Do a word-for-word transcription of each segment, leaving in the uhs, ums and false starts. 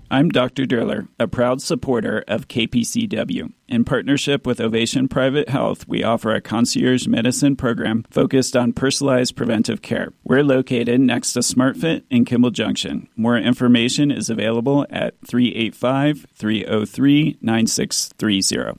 I'm Doctor Durler, a proud supporter of K P C W. In partnership with Ovation Private Health, we offer a concierge medicine program focused on personalized preventive care. We're located next to SmartFit in Kimball Junction. More information is available at three eight five, three oh three, nine six three zero.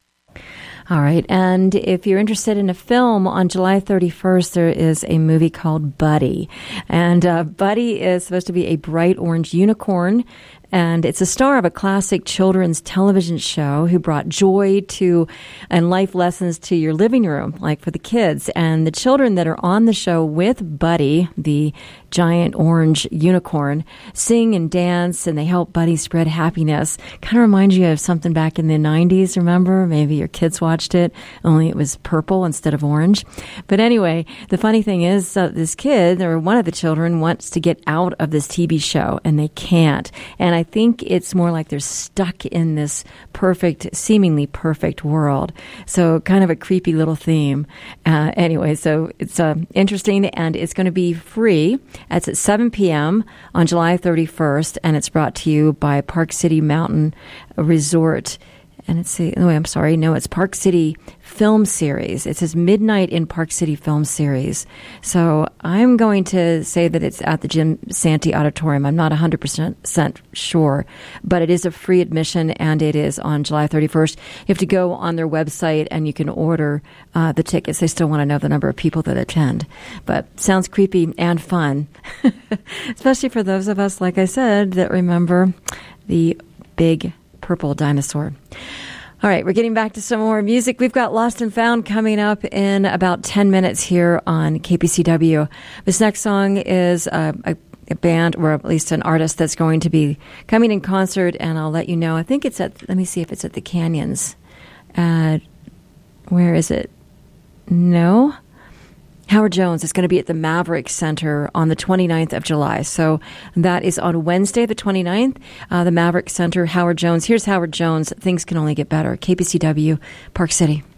All right, and if you're interested in a film, on July thirty-first, there is a movie called Buddy. And uh, Buddy is supposed to be a bright orange unicorn, and it's a star of a classic children's television show who brought joy to and life lessons to your living room, like for the kids. And the children that are on the show with Buddy, the giant orange unicorn, sing and dance, and they help Buddy spread happiness. Kind of reminds you of something back in the nineties, remember? Maybe your kids watched it, only it was purple instead of orange. But anyway, the funny thing is uh, this kid, or one of the children, wants to get out of this T V show, and they can't. And I think it's more like they're stuck in this perfect, seemingly perfect world. So kind of a creepy little theme. Uh, anyway, so it's uh, interesting, and it's going to be free. It's at seven p.m. on July thirty-first, and it's brought to you by Park City Mountain Resort. And it's, a, oh, I'm sorry, no, it's Park City Film Series. It says Midnight in Park City Film Series. So I'm going to say that it's at the Jim Santee Auditorium. I'm not one hundred percent sure, but it is a free admission, and it is on July thirty-first. You have to go on their website, and you can order uh, the tickets. They still want to know the number of people that attend. But sounds creepy and fun, especially for those of us, like I said, that remember the big purple dinosaur. All right, we're getting back to some more music. We've got Lost and Found coming up in about ten minutes here on K P C W. This next song is uh, a, a band, or at least an artist, that's going to be coming in concert, and I'll let you know. I think it's at, let me see if it's at the Canyons. Uh, where is it? No? Howard Jones is going to be at the Maverick Center on the twenty-ninth of July. So that is on Wednesday, the twenty-ninth. Uh, the Maverick Center, Howard Jones. Here's Howard Jones. Things Can Only Get Better. K P C W, Park City.